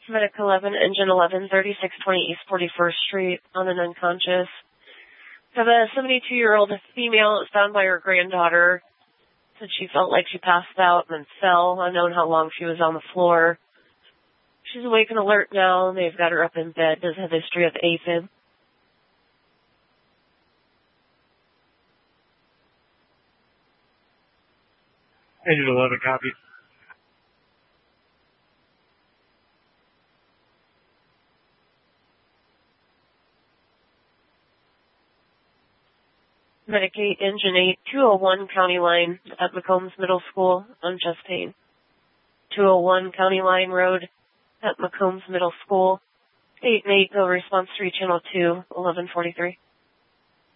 Medic 11, Engine 11, 3620 East 41st Street, on an unconscious. Have a 72-year-old female that's found by her granddaughter. Said she felt like she passed out and then fell, unknown how long she was on the floor. She's awake and alert now. They've got her up in bed. Does have a history of AFib. Engine 11, copy. Medic 8, Engine 8, 201 County Line at McCombs Middle School on Chastain. 201 County Line Road at McCombs Middle School. 8 and 8, go response 3, channel 2, 1143.